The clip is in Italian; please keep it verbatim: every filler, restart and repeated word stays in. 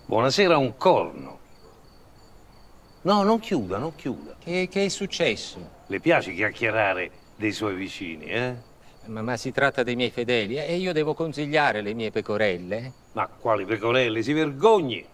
Buonasera, un corno. No, non chiuda, non chiuda. Che, che è successo? Le piace chiacchierare dei suoi vicini, eh? Ma, ma si tratta dei miei fedeli e io devo consigliare le mie pecorelle? Ma quali pecorelle, si vergogni!